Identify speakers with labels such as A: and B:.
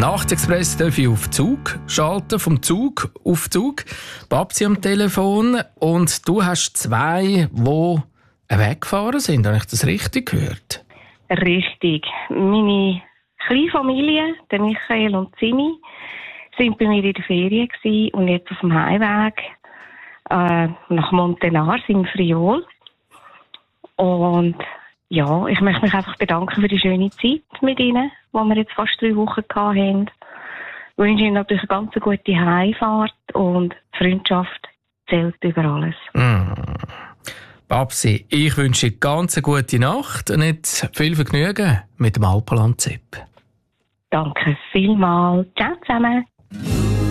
A: Nachtexpress darf ich auf Zug schalten, vom Zug auf Zug. Babsi am Telefon und du hast zwei, die weggefahren sind. Habe ich das richtig gehört?
B: Richtig. Meine kleine Familie, der Michael und Simi, sind bei mir in der Ferien gewesen und jetzt auf dem Heimweg nach Montenars im Friol. Und ja, ich möchte mich einfach bedanken für die schöne Zeit mit Ihnen, die wir jetzt fast 3 Wochen hatten. Ich wünsche Ihnen natürlich eine ganz gute Heimfahrt und Freundschaft zählt über alles.
A: Babsi, ich wünsche dir ganz eine gute Nacht und jetzt viel Vergnügen mit dem Alpenland-Zip.
B: Danke vielmals. Ciao zusammen.